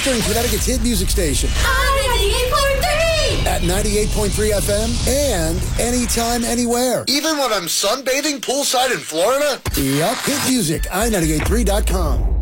Eastern Connecticut's hit music station. I-98.3! At 98.3 FM and anytime, anywhere. Even when I'm sunbathing poolside in Florida? Yup, hit music, I983.com.